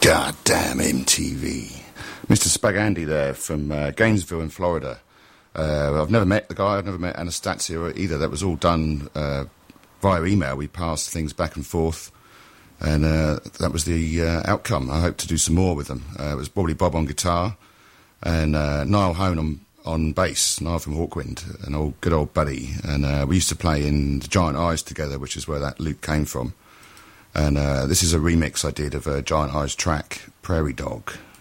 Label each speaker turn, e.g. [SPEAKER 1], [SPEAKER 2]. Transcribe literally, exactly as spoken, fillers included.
[SPEAKER 1] God damn M T V. Mister Spag Andy there from uh, Gainesville in Florida. Uh, I've never met the guy, I've never met Anastasia either. That was all done uh, via email. We passed things back and forth, and uh, that was the uh, outcome. I hope to do some more with them. Uh, it was probably Bob on guitar, and uh, Niall Hone on, on bass, Niall from Hawkwind, an old good old buddy. And uh, we used to play in the Giant Eyes together, which is where that loop came from. And uh, this is a remix I did of a Giant Eyes track, Prairie Dog.